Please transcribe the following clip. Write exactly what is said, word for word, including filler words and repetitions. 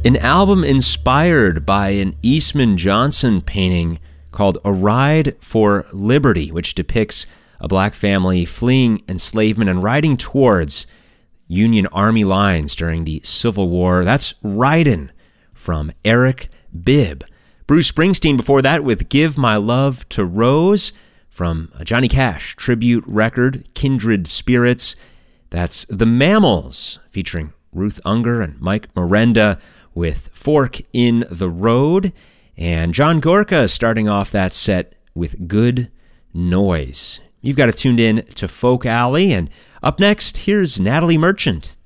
An album inspired by an Eastman Johnson painting called A Ride for Liberty, which depicts a black family fleeing enslavement and riding towards Union Army lines during the Civil War. That's Ridin' from Eric Bibb. Bruce Springsteen before that with Give My Love to Rose from a Johnny Cash tribute record, Kindred Spirits. That's The Mammals featuring Ruth Unger and Mike Miranda with Fork in the Road. And John Gorka starting off that set with Good Noise. You've got it tuned in to Folk Alley, and up next, here's Natalie Merchant.